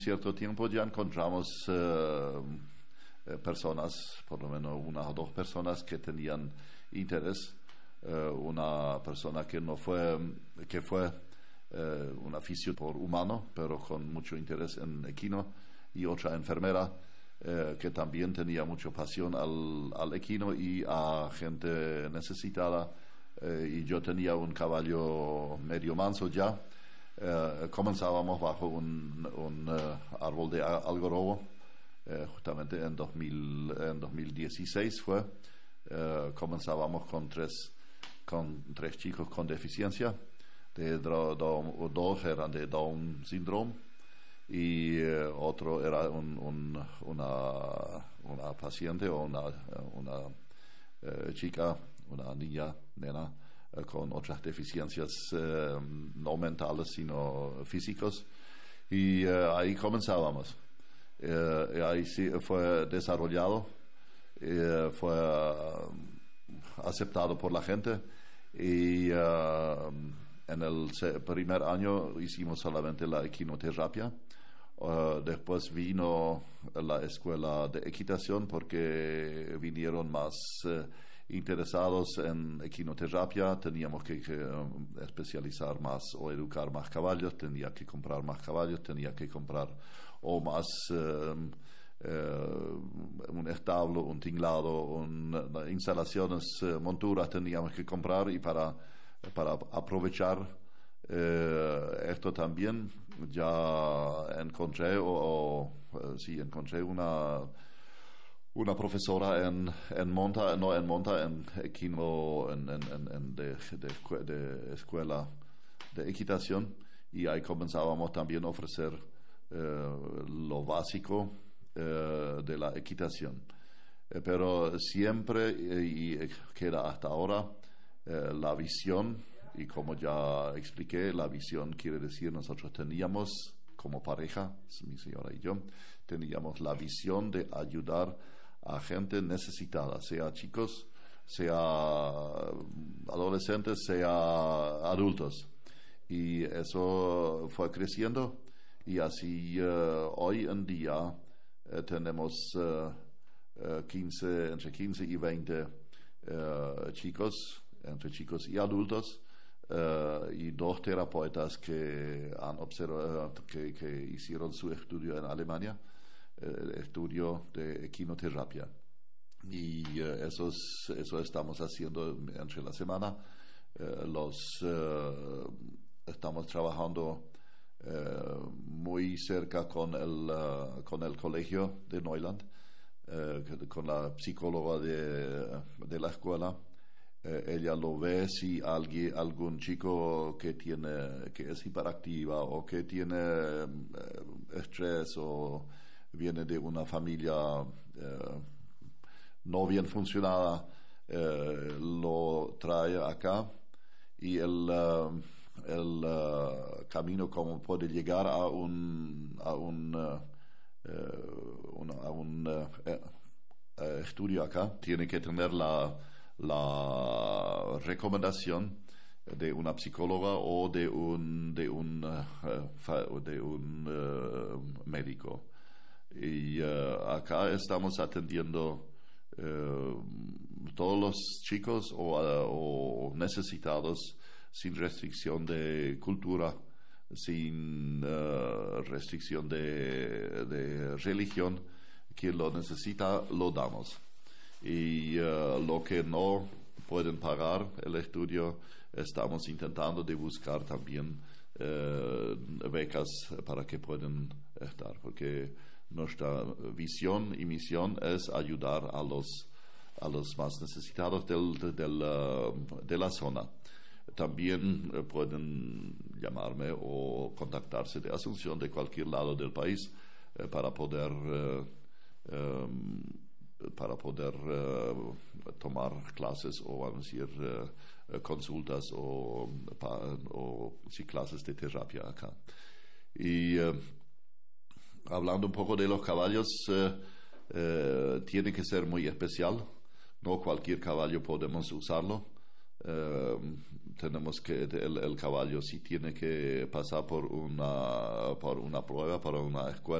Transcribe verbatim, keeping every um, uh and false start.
cierto tiempo ya encontramos eh, eh, personas, por lo menos una o dos personas que tenían interés. Eh, una persona que no fue, que fue eh, un aficio por humano, pero con mucho interés en equino, y otra enfermera eh, que también tenía mucha pasión al, al equino y a gente necesitada. Eh, y yo tenía un caballo medio manso ya. Eh, comenzábamos bajo un, un uh, árbol de algarrobo, eh, justamente en, dos mil, en dos mil dieciséis fue. Eh, comenzábamos con tres, con tres chicos con deficiencia, de do, do, dos eran de Down syndrome y eh, otro era un, un, una, una paciente o una, una eh, chica, una niña, nena, con otras deficiencias eh, no mentales sino físicos, y eh, ahí comenzábamos. Eh, ahí sí fue desarrollado, eh, fue uh, aceptado por la gente, y uh, en el primer año hicimos solamente la equinoterapia. Uh, después vino la escuela de equitación porque vinieron más uh, interesados en equinoterapia. Teníamos que, que um, especializar más o educar más caballos, tenía que comprar más caballos, tenía que comprar o más uh, uh, un establo, un tinglado, un, instalaciones, uh, monturas teníamos que comprar, y para, para aprovechar Eh, esto también ya encontré o, o eh, sí encontré una una profesora en en Monta, no en Monta, en equino, en, en, en, en de, de, de escuela de equitación, y ahí comenzábamos también a ofrecer eh, lo básico eh, de la equitación. Eh, pero siempre eh, y queda hasta ahora eh, la visión. Y como ya expliqué, la visión quiere decir, nosotros teníamos como pareja, mi señora y yo, teníamos la visión de ayudar a gente necesitada, sea chicos, sea adolescentes, sea adultos. Y eso fue creciendo, y así uh, hoy en día uh, tenemos uh, uh, quince, entre quince y veinte uh, chicos, entre chicos y adultos. Uh, y dos terapeutas que han observado, que, que hicieron su estudio en Alemania, el eh, estudio de equinoterapia. Y uh, eso, es, eso estamos haciendo entre la semana. Uh, los uh, estamos trabajando uh, muy cerca con el, uh, con el colegio de Neuland, uh, con la psicóloga de, de la escuela. Eh, ella lo ve si alguien, algún chico que tiene, que es hiperactiva o que tiene eh, estrés o viene de una familia eh, no bien funcionada, eh, lo trae acá, y el, uh, el uh, camino como puede llegar a un a un, uh, uh, una, a un uh, uh, estudio acá tiene que tener la la recomendación de una psicóloga o de un de un uh, de un uh, médico. Y uh, acá estamos atendiendo uh, todos los chicos o, uh, o necesitados sin restricción de cultura, sin uh, restricción de, de religión. Quien lo necesita lo damos. Y uh, lo que no pueden pagar el estudio, estamos intentando de buscar también uh, becas para que puedan estar, porque nuestra visión y misión es ayudar a los a los más necesitados del, del, uh, de la zona. También uh, pueden llamarme o contactarse de Asunción, de cualquier lado del país, uh, para poder uh, um, para poder uh, tomar clases o vamos a decir uh, consultas o, pa, o sí, clases de terapia acá. Y uh, hablando un poco de los caballos, uh, uh, tiene que ser muy especial, no cualquier caballo podemos usarlo. eh, tenemos que el, el caballo sí tiene que pasar por una por una prueba para una escuela